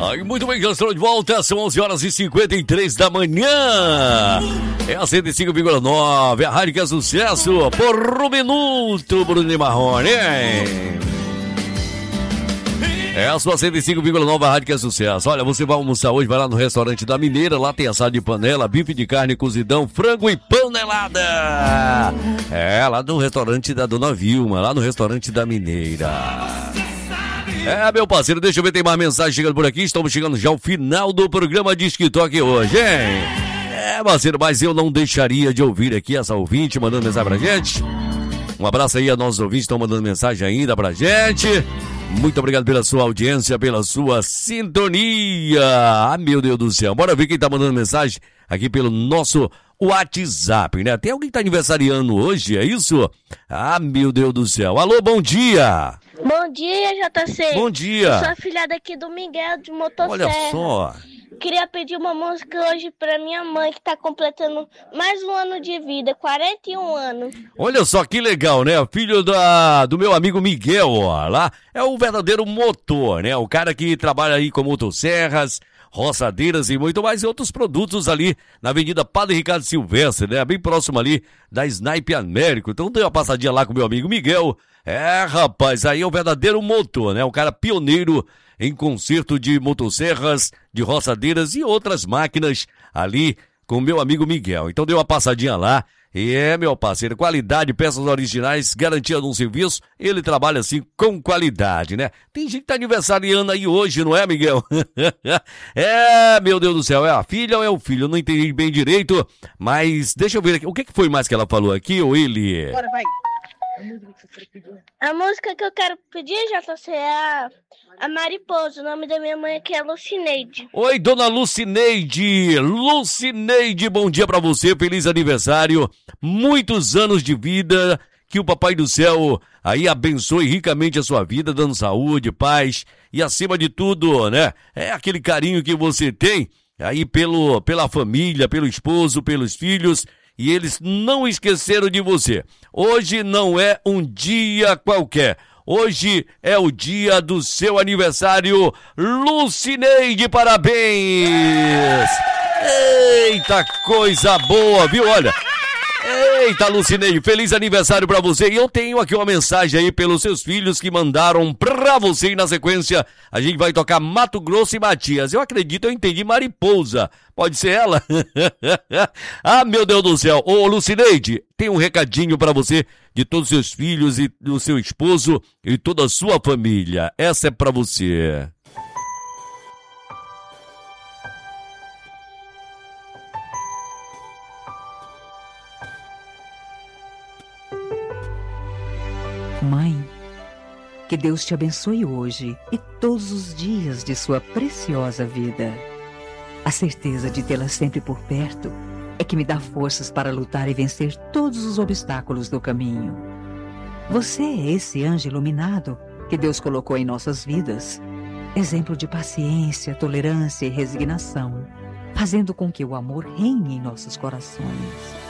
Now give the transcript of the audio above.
Aí, muito bem, já estou de volta, são 11h53 da manhã. É a 105,9, a rádio que é sucesso, por um minuto, Bruno Marrone. É a sua 105,9, a rádio que é sucesso. Olha, você vai almoçar hoje, vai lá no restaurante da Mineira, lá tem assado de panela, bife de carne, cozidão, frango e panelada. É, lá no restaurante da Dona Vilma, lá no restaurante da Mineira. É, meu parceiro, deixa eu ver, tem mais mensagem chegando por aqui. Estamos chegando já ao final do programa de TikTok hoje, hein? É, parceiro, mas eu não deixaria de ouvir aqui essa ouvinte mandando mensagem pra gente. Um abraço aí a nossos ouvintes que estão mandando mensagem ainda pra gente. Muito obrigado pela sua audiência, pela sua sintonia. Ah, meu Deus do céu. Bora ver quem tá mandando mensagem aqui pelo nosso WhatsApp, né? Tem alguém que tá aniversariando hoje, é isso? Ah, meu Deus do céu. Alô, bom dia. Bom dia, JC. Bom dia. Eu sou a filha daqui do Miguel de Motosserra. Olha só. Queria pedir uma música hoje pra minha mãe, que tá completando mais um ano de vida, 41 anos. Olha só que legal, né? Filho do meu amigo Miguel, ó, lá é o verdadeiro motor, né? O cara que trabalha aí com motosserras, roçadeiras e muito mais outros produtos ali na Avenida Padre Ricardo Silvestre, né? Bem próximo ali da Snipe Américo. Então dei uma passadinha lá com o meu amigo Miguel. É, rapaz, aí é o verdadeiro motor, né? Um cara pioneiro em conserto de motosserras, de roçadeiras e outras máquinas ali com o meu amigo Miguel. Então dei uma passadinha lá. E é, meu parceiro, qualidade, peças originais, garantia de um serviço, ele trabalha assim com qualidade, né? Tem gente que tá aniversariando aí hoje, não é, Miguel? É, meu Deus do céu, é a filha ou é o filho? Eu não entendi bem direito, mas deixa eu ver aqui, o que foi mais que ela falou aqui, ou ele? Bora, vai. A música que eu quero pedir, JC, é a Mariposa. O nome da minha mãe aqui é Lucineide. Oi, dona Lucineide. Lucineide, bom dia pra você, feliz aniversário. Muitos anos de vida, que o Papai do Céu aí abençoe ricamente a sua vida, dando saúde, paz e acima de tudo, né? É aquele carinho que você tem aí pela família, pelo esposo, pelos filhos. E eles não esqueceram de você. Hoje não é um dia qualquer. Hoje é o dia do seu aniversário. Lucineide, parabéns! Eita, coisa boa, viu? Olha. Eita, Lucineide, feliz aniversário pra você. E eu tenho aqui uma mensagem aí pelos seus filhos que mandaram pra você. E na sequência, a gente vai tocar Mato Grosso e Matias. Eu acredito, eu entendi Mariposa. Pode ser ela? Ah, meu Deus do céu. Ô, Lucineide, tem um recadinho pra você de todos os seus filhos e do seu esposo e toda a sua família. Essa é pra você. Mãe, que Deus te abençoe hoje e todos os dias de sua preciosa vida. A certeza de tê-la sempre por perto é que me dá forças para lutar e vencer todos os obstáculos do caminho. Você é esse anjo iluminado que Deus colocou em nossas vidas, exemplo de paciência, tolerância e resignação, fazendo com que o amor reine em nossos corações.